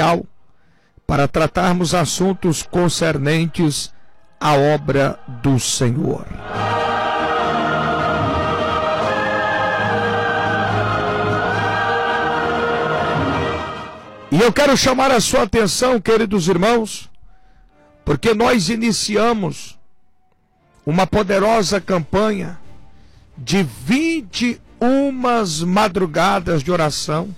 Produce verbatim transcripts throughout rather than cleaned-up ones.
especial para tratarmos assuntos concernentes à obra do Senhor. E eu quero chamar a sua atenção, queridos irmãos, porque nós iniciamos uma poderosa campanha de vinte e uma madrugadas de oração,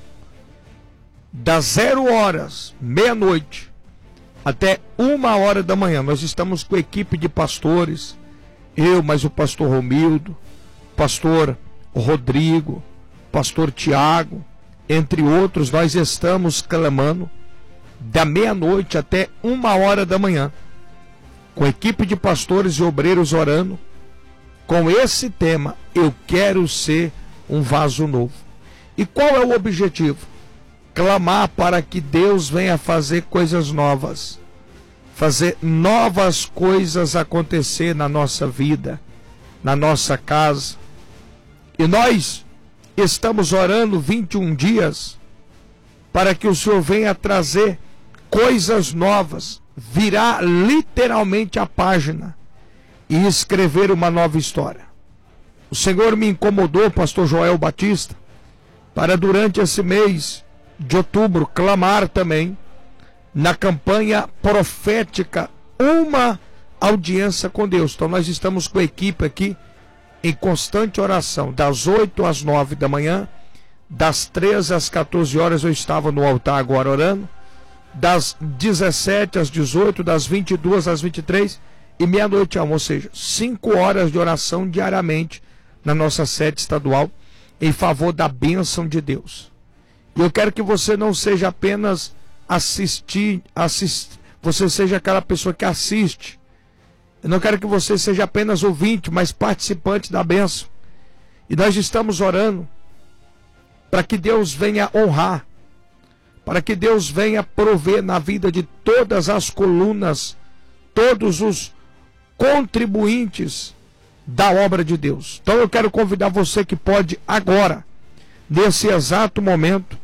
das zero horas, meia-noite, até uma hora da manhã. Nós estamos com a equipe de pastores, eu, mais o pastor Romildo, pastor Rodrigo, pastor Tiago, entre outros. Nós estamos clamando da meia-noite até uma hora da manhã, com a equipe de pastores e obreiros orando, com esse tema: eu quero ser um vaso novo. E qual é o objetivo? Clamar para que Deus venha fazer coisas novas, fazer novas coisas acontecer na nossa vida, na nossa casa. E nós estamos orando vinte e um dias para que o Senhor venha trazer coisas novas, virar literalmente a página e escrever uma nova história. O Senhor me incomodou, pastor Joel Batista, para durante esse mês de outubro clamar também na campanha profética uma audiência com Deus. Então nós estamos com a equipe aqui em constante oração, das oito às nove da manhã, das treze às quatorze horas eu estava no altar agora orando, das dezessete às dezoito, das vinte e duas às vinte e três e meia-noite, ou seja, cinco horas de oração diariamente na nossa sede estadual em favor da bênção de Deus. E eu quero que você não seja apenas assistir, assist, você seja aquela pessoa que assiste. Eu não quero que você seja apenas ouvinte, mas participante da bênção. E nós estamos orando para que Deus venha honrar, para que Deus venha prover na vida de todas as colunas, todos os contribuintes da obra de Deus. Então eu quero convidar você que pode agora, nesse exato momento,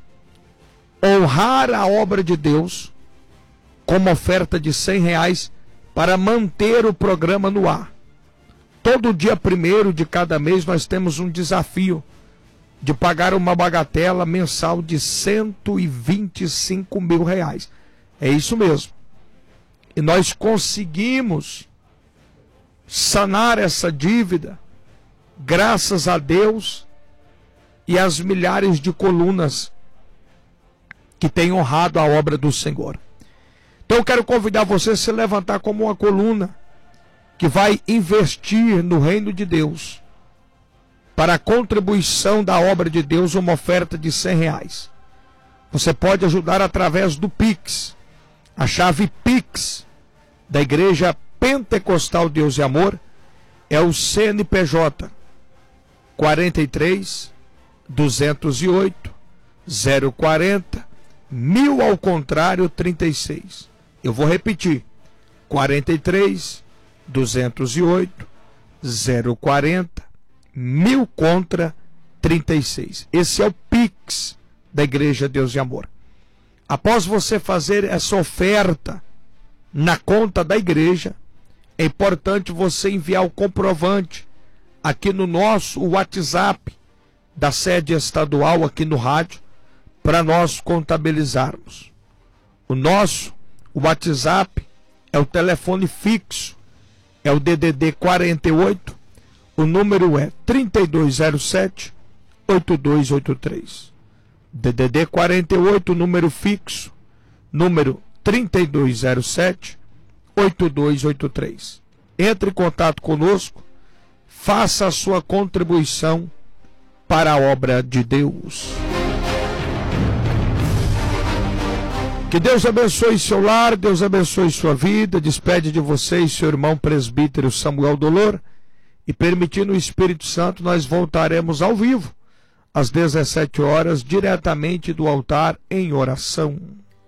honrar a obra de Deus com uma oferta de cem reais para manter o programa no ar. Todo dia primeiro de cada mês nós temos um desafio de pagar uma bagatela mensal de cento e vinte e cinco mil reais. É isso mesmo. E nós conseguimos sanar essa dívida graças a Deus e às milhares de colunas que têm honrado a obra do Senhor. Então eu quero convidar você a se levantar como uma coluna que vai investir no reino de Deus, para a contribuição da obra de Deus, uma oferta de cem reais. Você pode ajudar através do Pix. A chave Pix da Igreja Pentecostal Deus e Amor é o C N P J quarenta e três, duzentos e oito, zero quarenta, mil ao contrário trinta e seis. Eu vou repetir: quarenta e três, duzentos e oito, zero quarenta, mil contra trinta e seis. Esse é o Pix da Igreja Deus e Amor. Após você fazer essa oferta na conta da igreja, é importante você enviar o comprovante aqui no nosso WhatsApp da sede estadual aqui no rádio, para nós contabilizarmos. O nosso WhatsApp é o telefone fixo, é o D D D quarenta e oito, o número é trinta e dois zero sete, oito dois oito três. D D D quarenta e oito, número fixo, número trinta e dois zero sete, oito dois oito três. Entre em contato conosco, faça a sua contribuição para a obra de Deus. Que Deus abençoe seu lar, Deus abençoe sua vida. Despede de vocês seu irmão presbítero Samuel Dolor, e permitindo o Espírito Santo, nós voltaremos ao vivo às dezessete horas, diretamente do altar em oração.